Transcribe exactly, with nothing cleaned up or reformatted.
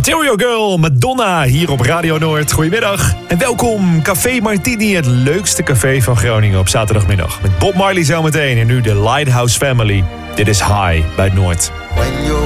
Material Girl, Madonna, hier op Radio Noord. Goedemiddag en welkom. Café Martini, het leukste café van Groningen op zaterdagmiddag. Met Bob Marley zometeen en nu de Lighthouse Family. Dit is High bij het Noord.